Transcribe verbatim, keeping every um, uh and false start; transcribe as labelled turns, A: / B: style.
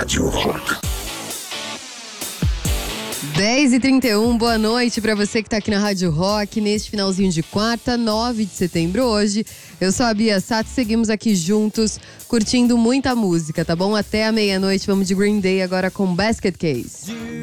A: Rádio Rock.
B: dez e trinta e um, boa noite pra você que tá aqui na Rádio Rock, neste finalzinho de quarta, nove de setembro hoje. Eu sou a Bia Sato, seguimos aqui juntos, curtindo muita música, tá bom? Até a meia-noite, vamos de Green Day agora com Basket Case.